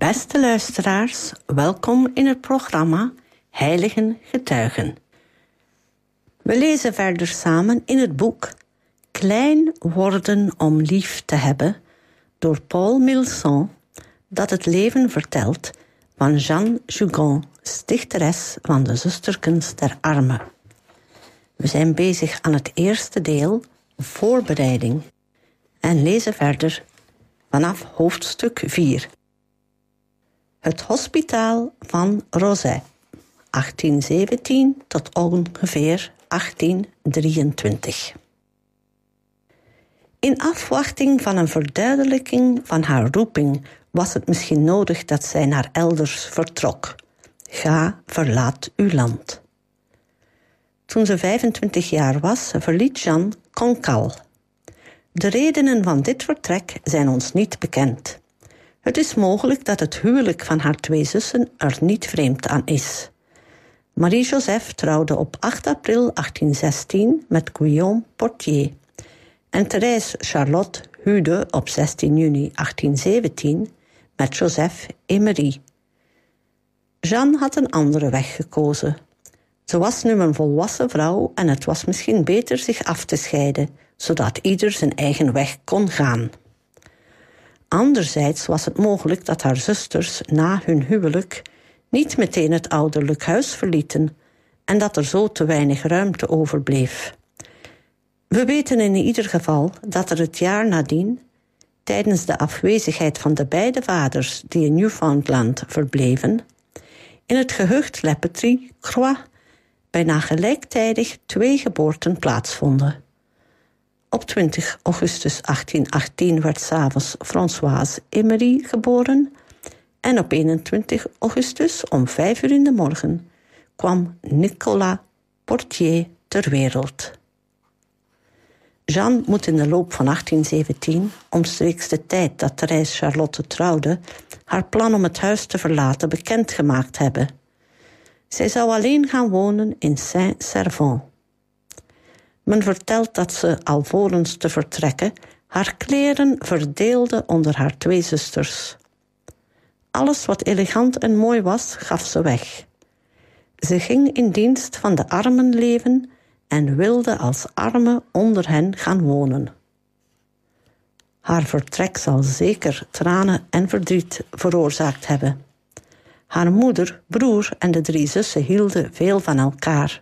Beste luisteraars, welkom in het programma Heiligen Getuigen. We lezen verder samen in het boek Klein worden om lief te hebben door Paul Milson, dat het leven vertelt van Jeanne Jugon, stichteres van de Zusterkens der Armen. We zijn bezig aan het eerste deel, voorbereiding, en lezen verder vanaf hoofdstuk 4. Het hospitaal van Rosay, 1817 tot ongeveer 1823. In afwachting van een verduidelijking van haar roeping was het misschien nodig dat zij naar elders vertrok. Ga, verlaat uw land. Toen ze 25 jaar was, verliet Jeanne Cancale. De redenen van dit vertrek zijn ons niet bekend. Het is mogelijk dat het huwelijk van haar 2 zussen er niet vreemd aan is. Marie-Joseph trouwde op 8 april 1816 met Guillaume Portier en Thérèse Charlotte huwde op 16 juni 1817 met Joseph Emery. Jeanne had een andere weg gekozen. Ze was nu een volwassen vrouw en het was misschien beter zich af te scheiden, zodat ieder zijn eigen weg kon gaan. Anderzijds was het mogelijk dat haar zusters na hun huwelijk niet meteen het ouderlijk huis verlieten en dat er zo te weinig ruimte overbleef. We weten in ieder geval dat er het jaar nadien, tijdens de afwezigheid van de beide vaders die in Newfoundland verbleven, in het gehucht Le Petit Croix bijna gelijktijdig 2 geboorten plaatsvonden. Op 20 augustus 1818 werd 's avonds Françoise Emery geboren en op 21 augustus om 5 uur in de morgen kwam Nicolas Portier ter wereld. Jeanne moet in de loop van 1817, omstreeks de tijd dat Thérèse Charlotte trouwde, haar plan om het huis te verlaten bekendgemaakt hebben. Zij zou alleen gaan wonen in Saint-Servan. Men vertelt dat ze, alvorens te vertrekken, haar kleren verdeelde onder haar 2 zusters. Alles wat elegant en mooi was, gaf ze weg. Ze ging in dienst van de armen leven en wilde als arme onder hen gaan wonen. Haar vertrek zal zeker tranen en verdriet veroorzaakt hebben. Haar moeder, broer en de 3 zussen hielden veel van elkaar.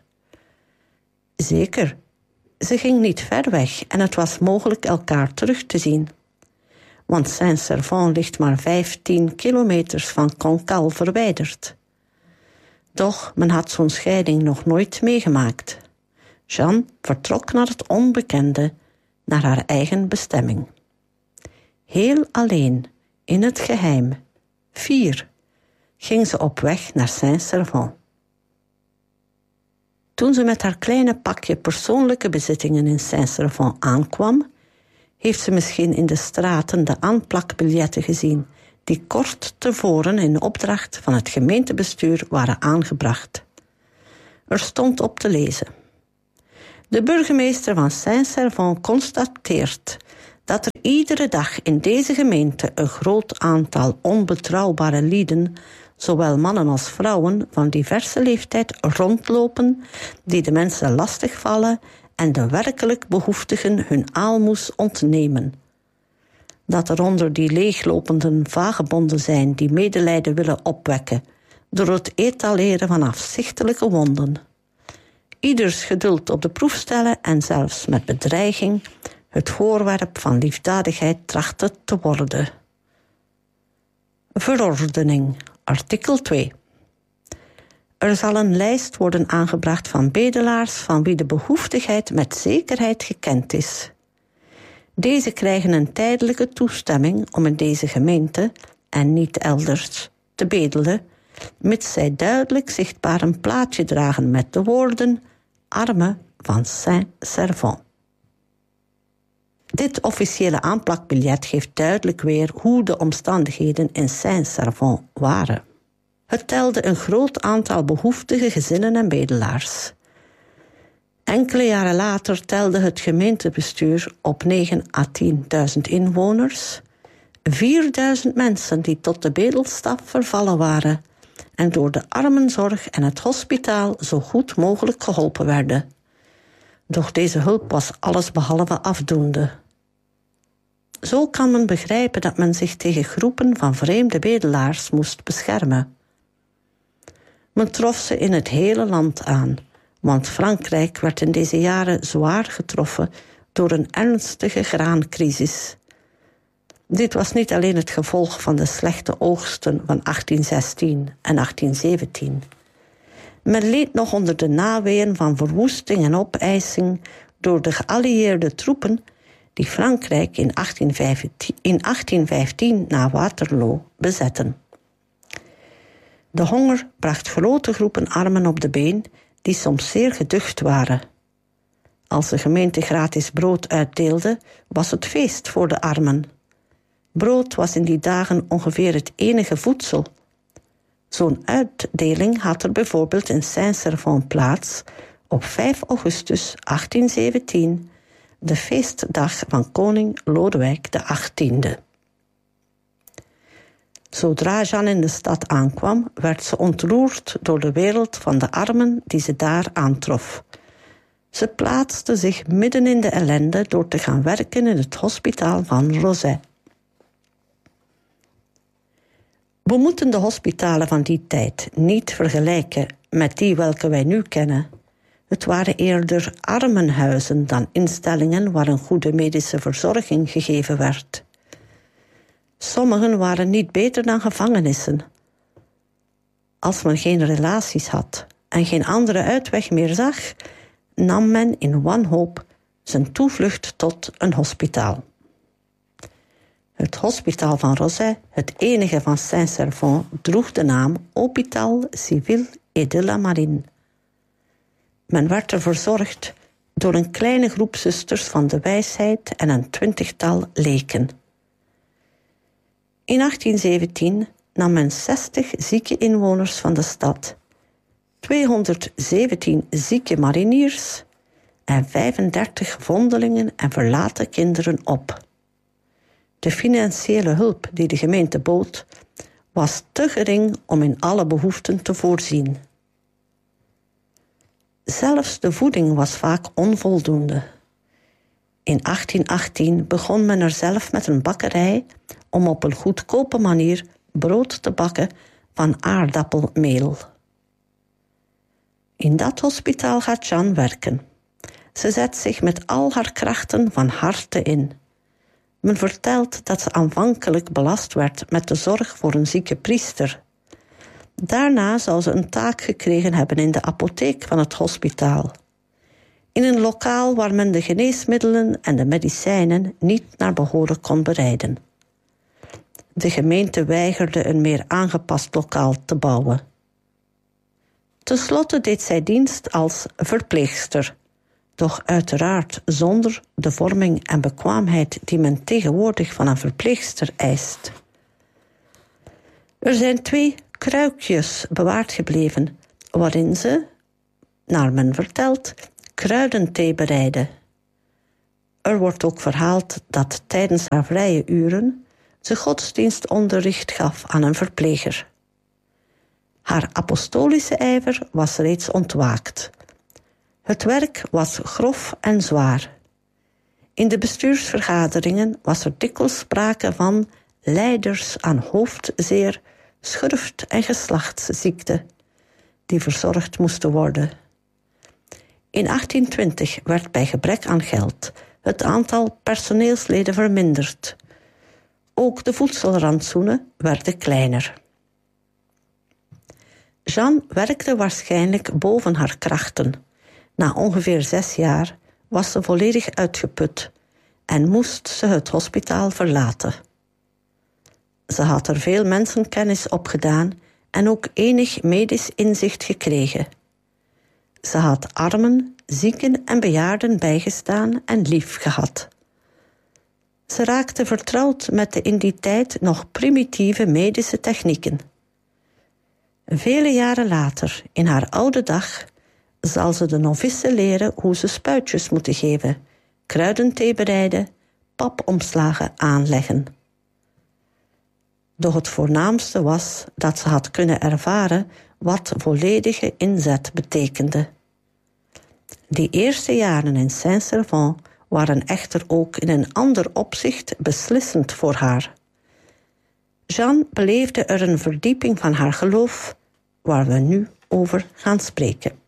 Zeker, ze ging niet ver weg en het was mogelijk elkaar terug te zien. Want Saint-Servan ligt maar 15 kilometers van Cancale verwijderd. Doch men had zo'n scheiding nog nooit meegemaakt. Jeanne vertrok naar het onbekende, naar haar eigen bestemming. Heel alleen, in het geheim, 4, ging ze op weg naar Saint-Servan. Toen ze met haar kleine pakje persoonlijke bezittingen in Saint-Servan aankwam, heeft ze misschien in de straten de aanplakbiljetten gezien die kort tevoren in opdracht van het gemeentebestuur waren aangebracht. Er stond op te lezen: de burgemeester van Saint-Servan constateert dat er iedere dag in deze gemeente een groot aantal onbetrouwbare lieden, zowel mannen als vrouwen van diverse leeftijd, rondlopen die de mensen lastigvallen en de werkelijk behoeftigen hun aalmoes ontnemen. Dat er onder die leeglopenden vagebonden zijn die medelijden willen opwekken door het etaleren van afzichtelijke wonden. Ieders geduld op de proef stellen en zelfs met bedreiging het voorwerp van liefdadigheid trachten te worden. Verordening, artikel 2. Er zal een lijst worden aangebracht van bedelaars van wie de behoeftigheid met zekerheid gekend is. Deze krijgen een tijdelijke toestemming om in deze gemeente en niet elders te bedelen, mits zij duidelijk zichtbaar een plaatje dragen met de woorden Armen van Saint-Servan. Dit officiële aanplakbiljet geeft duidelijk weer hoe de omstandigheden in Saint-Servan waren. Het telde een groot aantal behoeftige gezinnen en bedelaars. Enkele jaren later telde het gemeentebestuur op 9.000 à 10.000 inwoners 4000 mensen die tot de bedelstaf vervallen waren en door de armenzorg en het hospitaal zo goed mogelijk geholpen werden. Doch deze hulp was allesbehalve afdoende. Zo kan men begrijpen dat men zich tegen groepen van vreemde bedelaars moest beschermen. Men trof ze in het hele land aan, want Frankrijk werd in deze jaren zwaar getroffen door een ernstige graancrisis. Dit was niet alleen het gevolg van de slechte oogsten van 1816 en 1817. Men leed nog onder de naweeën van verwoesting en opeising door de geallieerde troepen die Frankrijk in 1815 na Waterloo bezetten. De honger bracht grote groepen armen op de been die soms zeer geducht waren. Als de gemeente gratis brood uitdeelde, was het feest voor de armen. Brood was in die dagen ongeveer het enige voedsel. Zo'n uitdeling had er bijvoorbeeld in Saint-Servan plaats op 5 augustus 1817, de feestdag van koning Lodewijk XVIII. Zodra Jeanne in de stad aankwam, werd ze ontroerd door de wereld van de armen die ze daar aantrof. Ze plaatste zich midden in de ellende door te gaan werken in het hospitaal van Rozay. We moeten de hospitalen van die tijd niet vergelijken met die welke wij nu kennen. Het waren eerder armenhuizen dan instellingen waar een goede medische verzorging gegeven werd. Sommigen waren niet beter dan gevangenissen. Als men geen relaties had en geen andere uitweg meer zag, nam men in wanhoop zijn toevlucht tot een hospitaal. Het hospitaal van Rozay, het enige van Saint-Servan, droeg de naam Hôpital Civil et de la Marine. Men werd er verzorgd door een kleine groep zusters van de wijsheid en een 20-tal leken. In 1817 nam men 60 zieke inwoners van de stad, 217 zieke mariniers en 35 vondelingen en verlaten kinderen op. De financiële hulp die de gemeente bood was te gering om in alle behoeften te voorzien. Zelfs de voeding was vaak onvoldoende. In 1818 begon men er zelf met een bakkerij om op een goedkope manier brood te bakken van aardappelmeel. In dat hospitaal gaat Jeanne werken. Ze zet zich met al haar krachten van harte in. Men vertelt dat ze aanvankelijk belast werd met de zorg voor een zieke priester. Daarna zou ze een taak gekregen hebben in de apotheek van het hospitaal. In een lokaal waar men de geneesmiddelen en de medicijnen niet naar behoren kon bereiden. De gemeente weigerde een meer aangepast lokaal te bouwen. Ten slotte deed zij dienst als verpleegster, doch uiteraard zonder de vorming en bekwaamheid die men tegenwoordig van een verpleegster eist. Er zijn 2 kruikjes bewaard gebleven, waarin ze, naar men vertelt, kruidenthee bereidde. Er wordt ook verhaald dat tijdens haar vrije uren ze godsdienstonderricht gaf aan een verpleger. Haar apostolische ijver was reeds ontwaakt. Het werk was grof en zwaar. In de bestuursvergaderingen was er dikwijls sprake van lijders aan hoofdzeer, schurft en geslachtsziekte, die verzorgd moesten worden. In 1820 werd bij gebrek aan geld het aantal personeelsleden verminderd. Ook de voedselrantsoenen werden kleiner. Jeanne werkte waarschijnlijk boven haar krachten. Na ongeveer 6 jaar was ze volledig uitgeput en moest ze het hospitaal verlaten. Ze had er veel mensenkennis opgedaan en ook enig medisch inzicht gekregen. Ze had armen, zieken en bejaarden bijgestaan en lief gehad. Ze raakte vertrouwd met de in die tijd nog primitieve medische technieken. Vele jaren later, in haar oude dag, zal ze de novice leren hoe ze spuitjes moeten geven, kruidenthee bereiden, papomslagen aanleggen. Doch het voornaamste was dat ze had kunnen ervaren wat volledige inzet betekende. Die eerste jaren in Saint-Servan waren echter ook in een ander opzicht beslissend voor haar. Jeanne beleefde er een verdieping van haar geloof, waar we nu over gaan spreken.